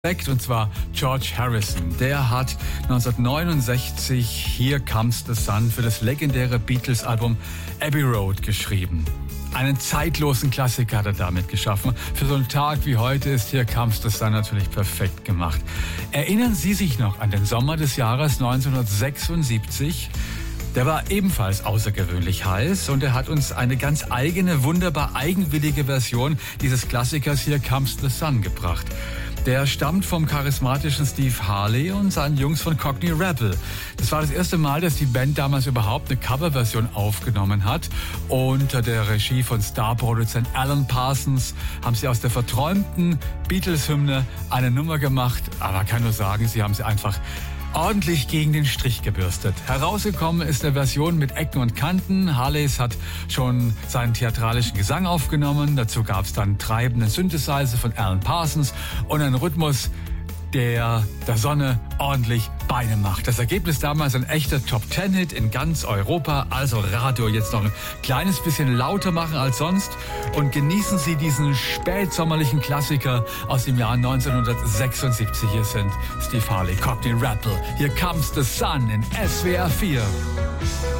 Und zwar George Harrison. Der hat 1969 Here Comes the Sun für das legendäre Beatles-Album Abbey Road geschrieben. Einen zeitlosen Klassiker hat er damit geschaffen. Für so einen Tag wie heute ist Here Comes the Sun natürlich perfekt gemacht. Erinnern Sie sich noch an den Sommer des Jahres 1976? Der war ebenfalls außergewöhnlich heiß und er hat uns eine ganz eigene, wunderbar eigenwillige Version dieses Klassikers Here Comes the Sun gebracht. Der stammt vom charismatischen Steve Harley und seinen Jungs von Cockney Rebel. Das war das erste Mal, dass die Band damals überhaupt eine Coverversion aufgenommen hat. Unter der Regie von Starproduzent Alan Parsons haben sie aus der verträumten Beatles-Hymne eine Nummer gemacht. Aber man kann nur sagen, sie haben sie einfach ordentlich gegen den Strich gebürstet. Herausgekommen ist eine Version mit Ecken und Kanten. Harleys hat schon seinen theatralischen Gesang aufgenommen. Dazu gab es dann treibende Synthesizer von Alan Parsons und einen Rhythmus, der Sonne ordentlich Beine macht. Das Ergebnis damals ein echter Top-10-Hit in ganz Europa. Also Radio jetzt noch ein kleines bisschen lauter machen als sonst und genießen Sie diesen spätsommerlichen Klassiker aus dem Jahr 1976. Hier sind Steve Harley, Cockney Rebel. Here Comes the Sun in SWR 4.